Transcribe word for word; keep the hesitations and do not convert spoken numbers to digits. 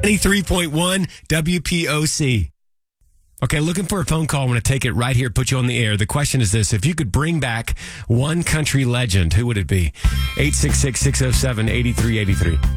ninety-three point one W P O C. Okay, looking for a phone call. I'm going to take it right here, put you on the air. The question is this. If you could bring back one country legend, who would it be? eight six six, six oh seven, eight three eight three.